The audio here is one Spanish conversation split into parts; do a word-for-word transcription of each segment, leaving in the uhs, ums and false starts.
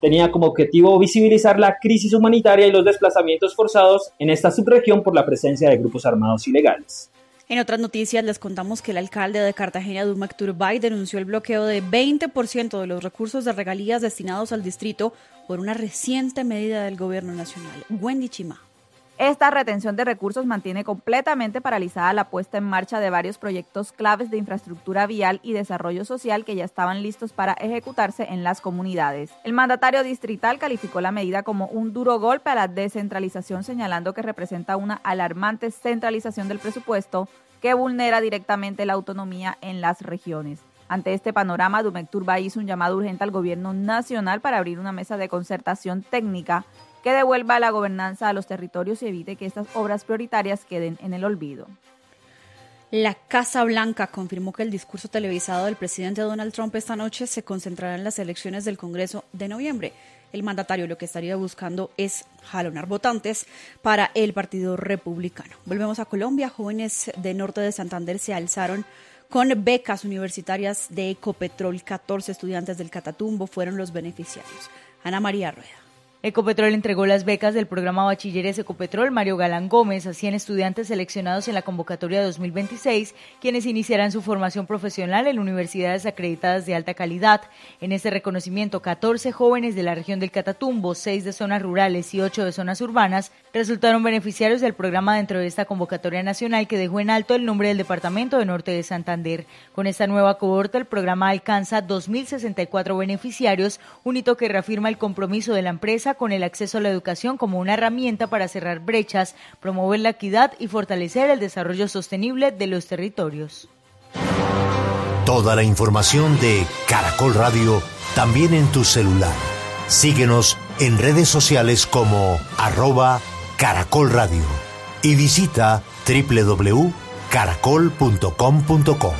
Tenía como objetivo visibilizar la crisis humanitaria y los desplazamientos forzados en esta subregión por la presencia de grupos armados ilegales. En otras noticias les contamos que el alcalde de Cartagena, Dumac Turbay, denunció el bloqueo de veinte por ciento de los recursos de regalías destinados al distrito por una reciente medida del gobierno nacional. Wendy Chima. Esta retención de recursos mantiene completamente paralizada la puesta en marcha de varios proyectos claves de infraestructura vial y desarrollo social que ya estaban listos para ejecutarse en las comunidades. El mandatario distrital calificó la medida como un duro golpe a la descentralización, señalando que representa una alarmante centralización del presupuesto que vulnera directamente la autonomía en las regiones. Ante este panorama, Dumac Turbay hizo un llamado urgente al gobierno nacional para abrir una mesa de concertación técnica que devuelva la gobernanza a los territorios y evite que estas obras prioritarias queden en el olvido. La Casa Blanca confirmó que el discurso televisado del presidente Donald Trump esta noche se concentrará en las elecciones del Congreso de noviembre. El mandatario lo que estaría buscando es jalonar votantes para el Partido Republicano. Volvemos a Colombia. Jóvenes de Norte de Santander se alzaron con becas universitarias de Ecopetrol. catorce estudiantes del Catatumbo fueron los beneficiarios. Ana María Rueda. Ecopetrol entregó las becas del programa Bachilleres Ecopetrol Mario Galán Gómez a cien estudiantes seleccionados en la convocatoria dos mil veintiséis, quienes iniciarán su formación profesional en universidades acreditadas de alta calidad. En este reconocimiento, catorce jóvenes de la región del Catatumbo, seis de zonas rurales y ocho de zonas urbanas, resultaron beneficiarios del programa dentro de esta convocatoria nacional que dejó en alto el nombre del departamento de Norte de Santander. Con esta nueva cohorte, el programa alcanza dos mil sesenta y cuatro beneficiarios, un hito que reafirma el compromiso de la empresa con el acceso a la educación como una herramienta para cerrar brechas, promover la equidad y fortalecer el desarrollo sostenible de los territorios. Toda la información de Caracol Radio también en tu celular. Síguenos en redes sociales como arroba Caracol Radio y visita doble u doble u doble u punto caracol punto com punto co.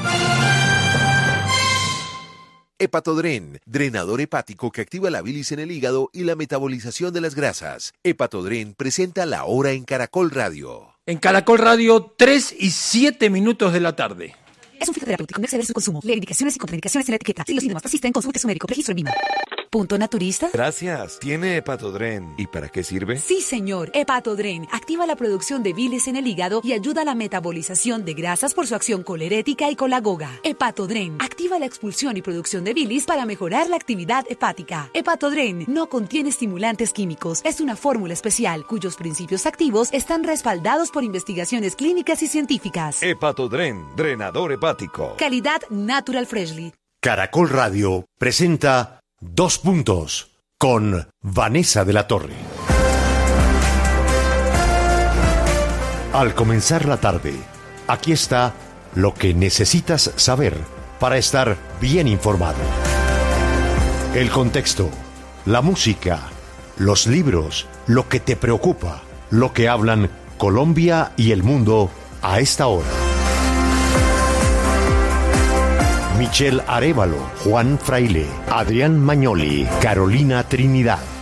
Hepatodren, drenador hepático que activa la bilis en el hígado y la metabolización de las grasas. Hepatodren presenta La Hora en Caracol Radio. En Caracol Radio, tres y siete minutos de la tarde. Es un fitoterapéutico, no exceder su consumo. Lee indicaciones y contraindicaciones en la etiqueta. Si los síntomas persisten, consulte a su médico. Registro en Vima. ¿Punto naturista? Gracias. ¿Tiene Hepatodren? ¿Y para qué sirve? Sí, señor. Hepatodren activa la producción de bilis en el hígado y ayuda a la metabolización de grasas por su acción colerética y colagoga. Hepatodren activa la expulsión y producción de bilis para mejorar la actividad hepática. Hepatodren no contiene estimulantes químicos. Es una fórmula especial cuyos principios activos están respaldados por investigaciones clínicas y científicas. Hepatodren, drenador hepático. Calidad Natural Freshly. Caracol Radio presenta Dos Puntos con Vanessa de la Torre. Al comenzar la tarde, aquí está lo que necesitas saber para estar bien informado. El contexto, la música, los libros, lo que te preocupa, lo que hablan Colombia y el mundo a esta hora. Michelle Arévalo, Juan Fraile, Adrián Mañoli, Carolina Trinidad.